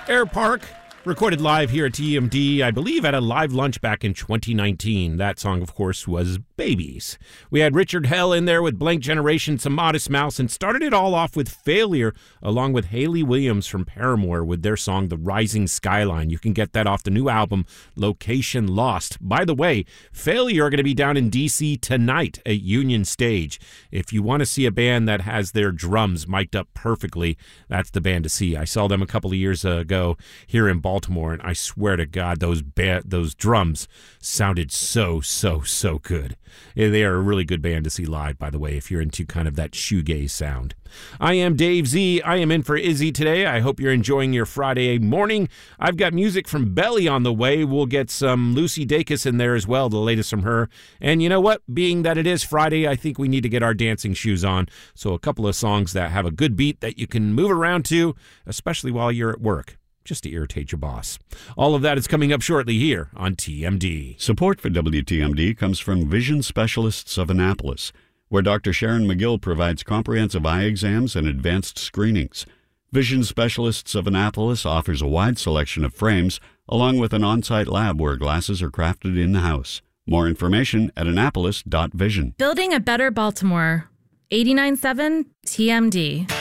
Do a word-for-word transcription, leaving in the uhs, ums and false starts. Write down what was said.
Air Park, recorded live here at T M D, I believe at a live lunch back in twenty nineteen. That song, of course, was Babies. We had Richard Hell in there with Blank Generation, some Modest Mouse, and started it all off with Failure, along with Hayley Williams from Paramore with their song The Rising Skyline. You can get that off the new album, Location Lost. By the way, Failure are going to be down in D C tonight at Union Stage. If you want to see a band that has their drums mic'd up perfectly, that's the band to see. I saw them a couple of years ago here in Baltimore, and I swear to God, those ba- those drums sounded so, so, so good. They are a really good band to see live, by the way, if you're into kind of that shoegaze sound. I am Dave Z. I am in for Izzy today. I hope you're enjoying your Friday morning. I've got music from Belly on the way. We'll get some Lucy Dacus in there as well, the latest from her. And you know what? Being that it is Friday, I think we need to get our dancing shoes on. So a couple of songs that have a good beat that you can move around to, especially while you're at work, just to irritate your boss. All of that is coming up shortly here on T M D. Support for W T M D comes from Vision Specialists of Annapolis, where Doctor Sharon McGill provides comprehensive eye exams and advanced screenings. Vision Specialists of Annapolis offers a wide selection of frames, along with an on-site lab where glasses are crafted in-house. More information at annapolis dot vision. Building a better Baltimore. eighty-nine point seven T M D.